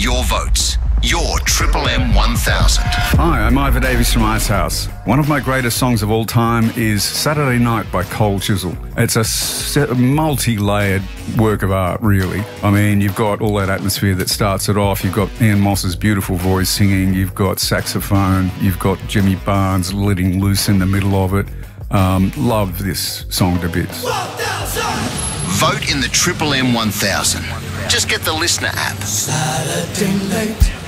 your votes. Your Triple M 1000. Hi, I'm Ivor Davies from Icehouse. One of my greatest songs of all time is Saturday Night by Cold Chisel. It's a multi-layered work of art, really. I mean, you've got all that atmosphere that starts it off. You've got Ian Moss's beautiful voice singing. You've got saxophone. You've got Jimmy Barnes letting loose in the middle of it. Love this song to bits. Vote in the Triple M 1000. Just get the Listener app. Saturday night.